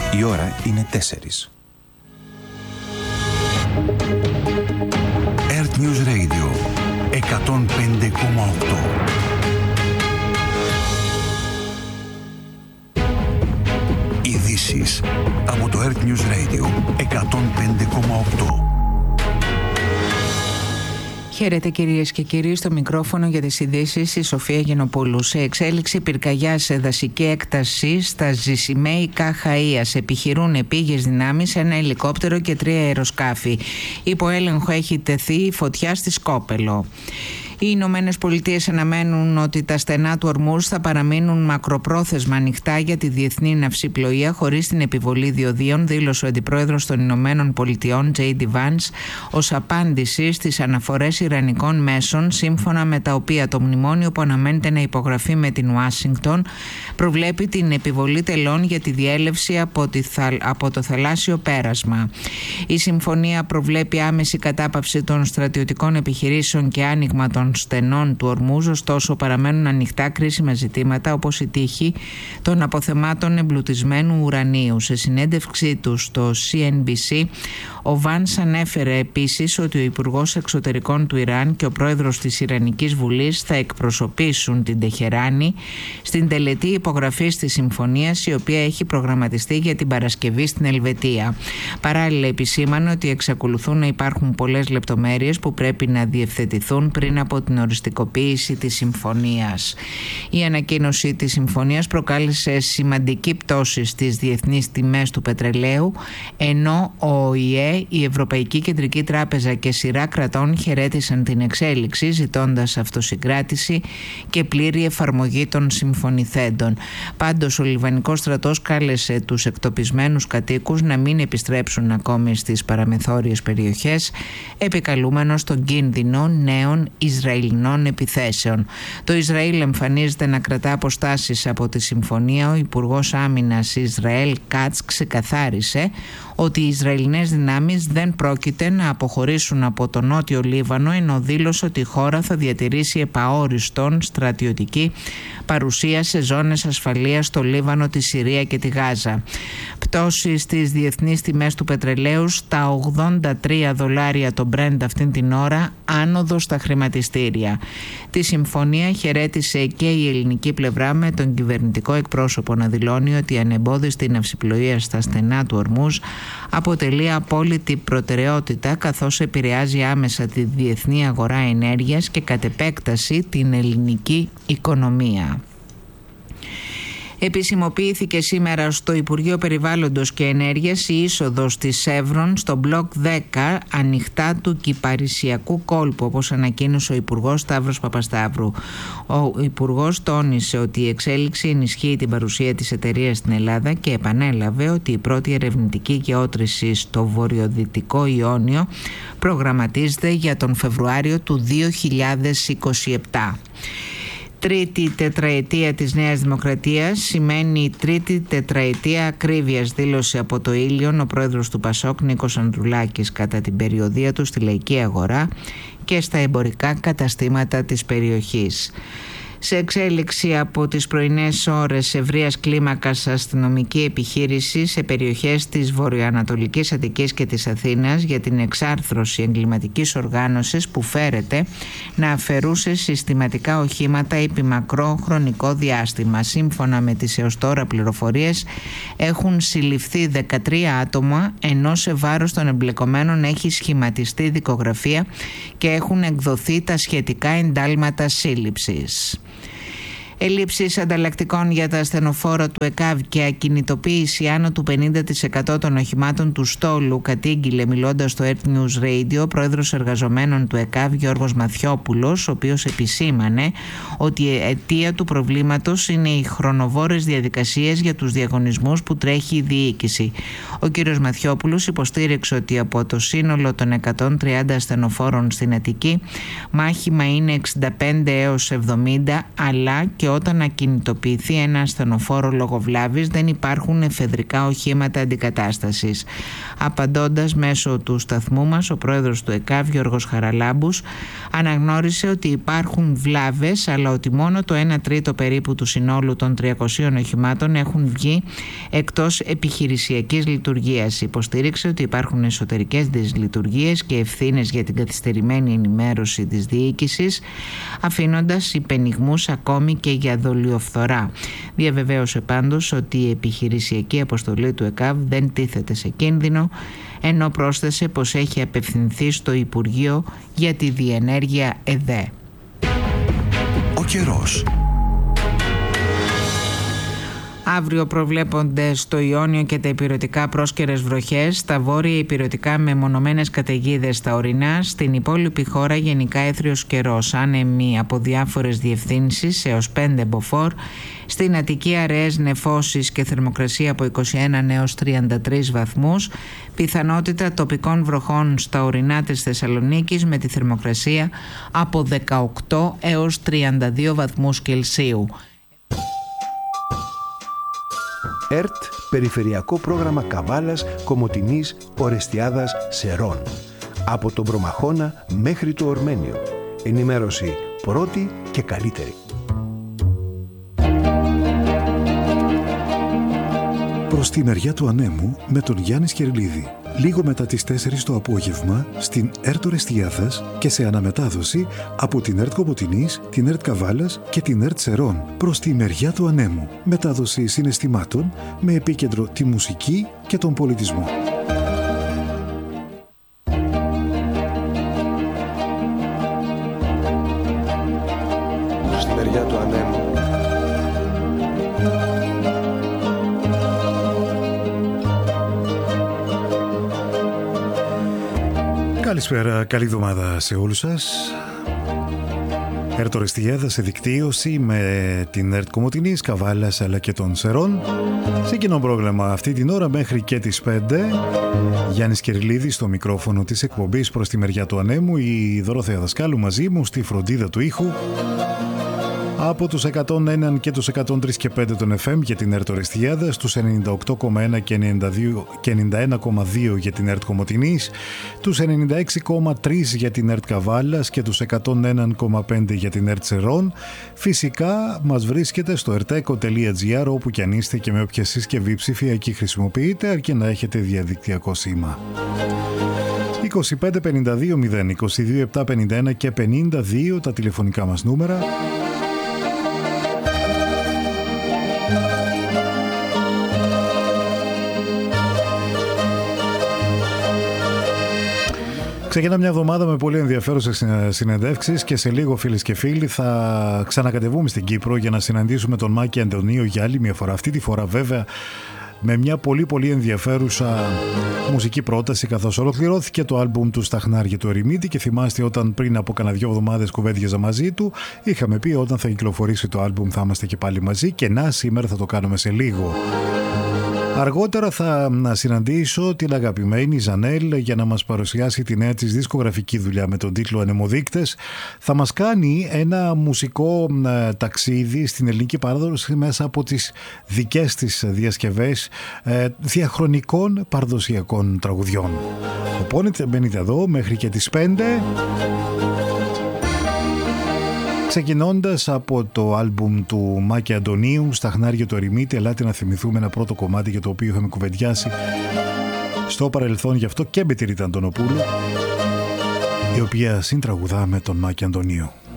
Η ώρα είναι 4. Earth News Radio 105,8. Ειδήσεις από το Earth News Radio 105,8. Χαίρετε κυρίες και κύριοι, στο μικρόφωνο για τις ειδήσεις η Σοφία Γενοπούλου. Σε εξέλιξη πυρκαγιά σε δασική έκταση στα Ζησιμαίικα Χαΐας. Επιχειρούν επίγειες δυνάμεις, ένα ελικόπτερο και 3 αεροσκάφη. Υπό έλεγχο έχει τεθεί η φωτιά στη Σκόπελο. Οι Ηνωμένες Πολιτείες αναμένουν ότι τα στενά του Ορμούζ θα παραμείνουν μακροπρόθεσμα ανοιχτά για τη διεθνή ναυσιπλοεία χωρίς την επιβολή διοδίων, δήλωσε ο Αντιπρόεδρος των Ηνωμένων Πολιτειών, J.D. Vance, ως απάντηση στις αναφορές ιρανικών μέσων, σύμφωνα με τα οποία το μνημόνιο που αναμένεται να υπογραφεί με την Ουάσιγκτον προβλέπει την επιβολή τελών για τη διέλευση από το θαλάσσιο πέρασμα. Η συμφωνία προβλέπει άμεση κατάπαυση των στρατιωτικών επιχειρήσεων και άνοιγμα των στενών του Ορμούζ, ωστόσο παραμένουν ανοιχτά κρίσιμα ζητήματα όπως η τύχη των αποθεμάτων εμπλουτισμένου ουρανίου. Σε συνέντευξή του στο CNBC, ο Βάνς ανέφερε επίσης ότι ο Υπουργός Εξωτερικών του Ιράν και ο Πρόεδρος της Ιρανικής Βουλής θα εκπροσωπήσουν την Τεχεράνη στην τελετή υπογραφής της συμφωνίας, η οποία έχει προγραμματιστεί για την Παρασκευή στην Ελβετία. Παράλληλα επισήμανε ότι εξακολουθούν να υπάρχουν πολλές λεπτομέρειες που πρέπει να διευθετηθούν πριν από την οριστικοποίηση της συμφωνίας. Η ανακοίνωση της συμφωνίας προκάλεσε σημαντική πτώση στις διεθνείς τιμές του πετρελαίου, ενώ ο ΟΗΕ, η Ευρωπαϊκή Κεντρική Τράπεζα και σειρά κρατών χαιρέτησαν την εξέλιξη, ζητώντας αυτοσυγκράτηση και πλήρη εφαρμογή των συμφωνηθέντων. Πάντως ο Λιβανικός στρατός κάλεσε τους εκτοπισμένους κατοίκους να μην επιστρέψουν ακόμη στις παραμεθόριες περιοχές, επικαλούμενος τον κίνδυνο νέων Ισραηλινών επιθέσεων. Το Ισραήλ εμφανίζεται να κρατά αποστάσεις από τη συμφωνία. Ο Υπουργός Άμυνας Ισραήλ Κάτς ξεκαθάρισε ότι οι Ισραηλινές δυνάμεις δεν πρόκειται να αποχωρήσουν από το νότιο Λίβανο, ενώ δήλωσε ότι η χώρα θα διατηρήσει επαόριστον στρατιωτική παρουσία σε ζώνες ασφαλείας στο Λίβανο, τη Συρία και τη Γάζα. Πτώση στις διεθνείς τιμές του πετρελαίου στα $83 το Brent αυτήν την ώρα, άνοδο στα χρηματιστήρια. Τη συμφωνία χαιρέτησε και η ελληνική πλευρά, με τον κυβερνητικό εκπρόσωπο να δηλώνει ότι η ανεμπόδιστη ναυσιπλοεία στα στενά του Ορμούζ αποτελεί απόλυτη προτεραιότητα, καθώς επηρεάζει άμεσα τη διεθνή αγορά ενέργειας και κατ' επέκταση την ελληνική οικονομία. Επισημοποιήθηκε σήμερα στο Υπουργείο Περιβάλλοντος και Ενέργειας η είσοδος της Chevron στο μπλοκ 10 ανοιχτά του Κυπαρισιακού κόλπου, όπως ανακοίνωσε ο Υπουργός Σταύρος Παπασταύρου. Ο Υπουργός τόνισε ότι η εξέλιξη ενισχύει την παρουσία της εταιρείας στην Ελλάδα και επανέλαβε ότι η πρώτη ερευνητική γεώτρηση στο βορειοδυτικό Ιόνιο προγραμματίζεται για τον Φεβρουάριο του 2027. Τρίτη τετραετία της Νέας Δημοκρατίας σημαίνει τρίτη τετραετία ακρίβειας, δήλωσε από το Ήλιον ο πρόεδρος του Πασόκ Νίκος Ανδρουλάκης κατά την περιοδεία του στη Λαϊκή Αγορά και στα εμπορικά καταστήματα της περιοχής. Σε εξέλιξη από τις πρωινές ώρες ευρείας κλίμακας αστυνομική επιχείρηση σε περιοχές της βορειοανατολικής Αττικής και της Αθήνας για την εξάρθρωση εγκληματικής οργάνωσης που φέρεται να αφαιρούσε συστηματικά οχήματα επί μακρό χρονικό διάστημα. Σύμφωνα με τις έως τώρα πληροφορίες έχουν συλληφθεί 13 άτομα, ενώ σε βάρος των εμπλεκομένων έχει σχηματιστεί δικογραφία και έχουν εκδοθεί τα σχετικά εντάλματα σύλληψης. Ελλείψεις ανταλλακτικών για τα ασθενοφόρα του ΕΚΑΒ και ακινητοποίηση άνω του 50% των οχημάτων του στόλου, κατήγγειλε μιλώντας στο Earth News Radio ο πρόεδρος εργαζομένων του ΕΚΑΒ Γιώργος Μαθιόπουλος, ο οποίος επισήμανε ότι η αιτία του προβλήματος είναι οι χρονοβόρες διαδικασίες για τους διαγωνισμούς που τρέχει η διοίκηση. Ο κύριος Μαθιόπουλος υποστήριξε ότι από το σύνολο των 130 ασθενοφόρων στην Αττική, μάχημα είναι 65 έως 70, αλλά και όταν ακινητοποιηθεί ένα ασθενοφόρο λόγω βλάβης δεν υπάρχουν εφεδρικά οχήματα αντικατάστασης. Απαντώντας μέσω του σταθμού μας, ο πρόεδρος του ΕΚΑΒ, Γιώργος Χαραλάμπους, αναγνώρισε ότι υπάρχουν βλάβες, αλλά ότι μόνο το 1/3 περίπου του συνόλου των 300 οχημάτων έχουν βγει εκτός επιχειρησιακής λειτουργίας. Υποστήριξε ότι υπάρχουν εσωτερικές δυσλειτουργίες και ευθύνες για την καθυστερημένη ενημέρωση της διοίκησης, αφήνοντας υπενιγμούς ακόμη και για δολιοφθορά. Διαβεβαίωσε πάντως ότι η επιχειρησιακή αποστολή του ΕΚΑΒ δεν τίθεται σε κίνδυνο, ενώ πρόσθεσε πως έχει απευθυνθεί στο Υπουργείο για τη Διενέργεια ΕΔΕ. Ο καιρός. Αύριο προβλέπονται στο Ιόνιο και τα ηπειρωτικά πρόσκαιρες βροχές, στα βόρεια ηπειρωτικά με μονομένες καταιγίδες στα ορεινά, στην υπόλοιπη χώρα γενικά έθριος καιρός, άνεμοι από διάφορες διευθύνσεις έως 5 μποφόρ, στην Αττική αραιές νεφώσεις και θερμοκρασία από 21 έως 33 βαθμούς, πιθανότητα τοπικών βροχών στα ορεινά της Θεσσαλονίκης με τη θερμοκρασία από 18 έως 32 βαθμούς Κελσίου. ΕΡΤ, Περιφερειακό Πρόγραμμα Καβάλας, Κομοτηνής, Ορεστιάδας, Σερών. Από τον Προμαχώνα μέχρι το Ορμένιο. Ενημέρωση πρώτη και καλύτερη. Προς τη μεριά του ανέμου με τον Γιάννη Σκερλίδη. Λίγο μετά τις 4 το απόγευμα στην ΕΡΤ Ορεστιάδας και σε αναμετάδοση από την ΕΡΤ Κομοτηνής, την ΕΡΤ Καβάλας και την ΕΡΤ Σερών. Προς τη μεριά του ανέμου. Μετάδοση συναισθημάτων με επίκεντρο τη μουσική και τον πολιτισμό. Προς τη μεριά του ανέμου. Καλησπέρα, καλή εβδομάδα σε όλους σας. ΕΡΤ Ορεστιάδα σε δικτύωση με την ΕΡΤ Κομοτηνής, Καβάλας αλλά και των Σερών. Σε κοινό πρόγραμμα αυτή την ώρα μέχρι και τις 5. Γιάννης Κερλίδης στο μικρόφωνο της εκπομπής Προς τη μεριά του ανέμου. Η Δωροθέα Δασκάλου μαζί μου στη φροντίδα του ήχου. Από τους 101 και τους 103 και 5 των FM για την ΕΡΤ Ορεστιάδα, στους 98,1 και 91,2 για την ΕΡΤ Κομοτηνής, τους 96,3 για την ΕΡΤ Καβάλας και τους 101,5 για την ΕΡΤ Σερών. Φυσικά μας βρίσκεται στο erteco.gr, όπου κι αν είστε και με όποια συσκευή ψηφιακή χρησιμοποιείτε, αρκεί να έχετε διαδικτυακό σήμα. 25 52 0 22 7 51 και 52 τα τηλεφωνικά μας νούμερα. Ξεκινά μια εβδομάδα με πολύ ενδιαφέρουσες συνεντεύξεις και σε λίγο, φίλες και φίλοι, θα ξανακατεβούμε στην Κύπρο για να συναντήσουμε τον Μάκη Αντωνίου για άλλη μια φορά. Αυτή τη φορά βέβαια με μια πολύ ενδιαφέρουσα μουσική πρόταση, καθώς ολοκληρώθηκε το άλμπουμ του στα χνάρια του Ερημίτη και θυμάστε όταν πριν από κανένα 2 εβδομάδες κουβέντιαζα μαζί του, είχαμε πει όταν θα κυκλοφορήσει το άλμπουμ θα είμαστε και πάλι μαζί και να σήμερα θα το κάνουμε σε λίγο. Αργότερα θα συναντήσω την αγαπημένη Ζανέλ για να μας παρουσιάσει τη νέα της δισκογραφική δουλειά με τον τίτλο Ανεμοδείκτες. Θα μας κάνει ένα μουσικό ταξίδι στην ελληνική παράδοση μέσα από τις δικές της διασκευές διαχρονικών παραδοσιακών τραγουδιών. Οπότε μπαίνετε εδώ μέχρι και τις 5. Ξεκινώντας από το άλμπουμ του Μάκη Αντωνίου, στα χνάρια του Ερημίτη, ελάτε να θυμηθούμε ένα πρώτο κομμάτι για το οποίο είχαμε κουβεντιάσει στο παρελθόν, γι' αυτό και με τη Ρίτα Αντωνοπούλου, η οποία συντραγουδά με τον Μάκη Αντωνίου.